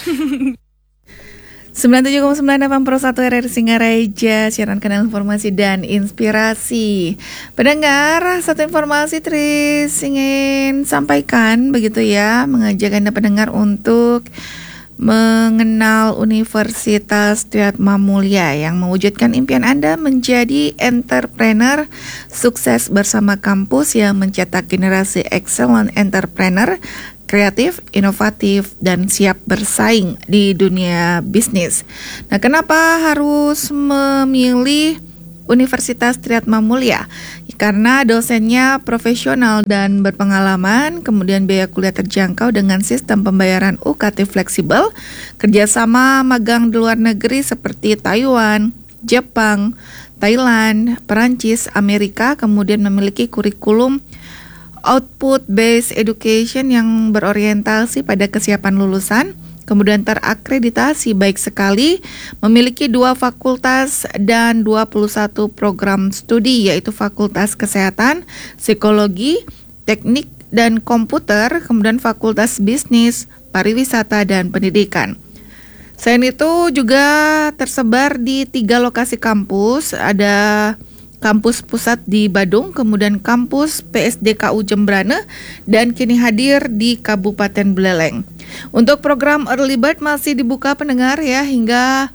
97,9 FM Pro 1 RRI Singaraja, siaran kanal informasi dan inspirasi. Pendengar, satu informasi Tris ingin sampaikan begitu ya, mengajak Anda pendengar untuk mengenal Universitas Triatmamulia yang mewujudkan impian Anda menjadi entrepreneur sukses bersama kampus yang mencetak generasi excellent entrepreneur kreatif, inovatif, dan siap bersaing di dunia bisnis. Nah, kenapa harus memilih Universitas Triatmamulia? Karena dosennya profesional dan berpengalaman, kemudian biaya kuliah terjangkau dengan sistem pembayaran UKT fleksibel, kerjasama magang di luar negeri seperti Taiwan, Jepang, Thailand, Perancis, Amerika, kemudian memiliki kurikulum output-based education yang berorientasi pada kesiapan lulusan, kemudian terakreditasi baik sekali, memiliki 2 fakultas dan 21 program studi, yaitu Fakultas Kesehatan, Psikologi, Teknik dan Komputer, kemudian Fakultas Bisnis, Pariwisata dan Pendidikan. Selain itu juga tersebar di 3 lokasi kampus, ada kampus pusat di Badung, kemudian kampus PSDKU Jembrane, dan kini hadir di Kabupaten Buleleng. Untuk program Early Bird masih dibuka pendengar ya hingga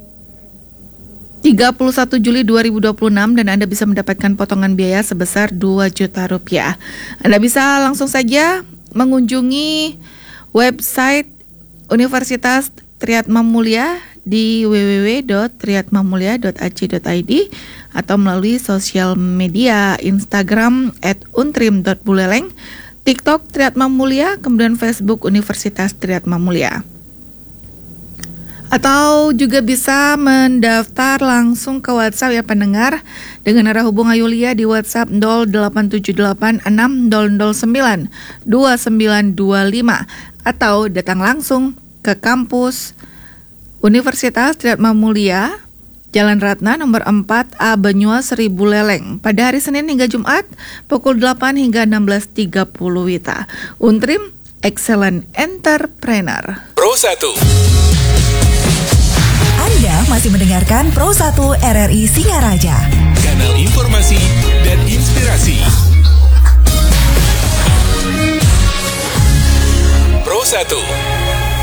31 Juli 2026 dan Anda bisa mendapatkan potongan biaya sebesar 2 juta rupiah. Anda bisa langsung saja mengunjungi website Universitas Triatmamulia di www.triatmamulia.ac.id atau melalui sosial media Instagram @untrim.buleleng, TikTok Triatmamulia, kemudian Facebook Universitas Triatmamulia. Atau juga bisa mendaftar langsung ke WhatsApp ya pendengar dengan arah hubung Ayulia di WhatsApp 087860092925 atau datang langsung ke kampus Universitas Triatmamulia, Jalan Ratna nomor 4A Banyua Seri Buleleng pada hari Senin hingga Jumat pukul 8 hingga 16.30 WITA. Untrim Excellent Entrepreneur. Pro 1. Anda masih mendengarkan Pro 1 RRI Singaraja, Kanal informasi dan inspirasi. Pro 1.